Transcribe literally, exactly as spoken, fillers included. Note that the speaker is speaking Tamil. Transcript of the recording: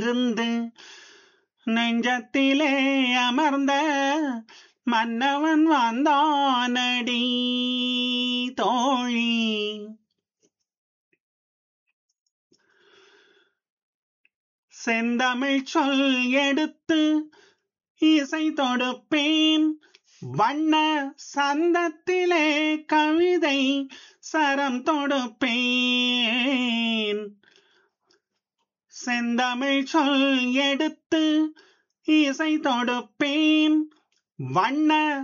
இருந்து நெஞ்சத்திலே அமர்ந்த மன்னவன் வந்தானடி தோழி. செந்தமிழ் சொல் எடுத்து இசை தொடுப்பேன், வண்ண சந்தத்திலே கவிதை சரம் தொடுப்பேன். செந்தமிழ் சொல் எடுத்து இசை தொடுப்பேன், வண்ண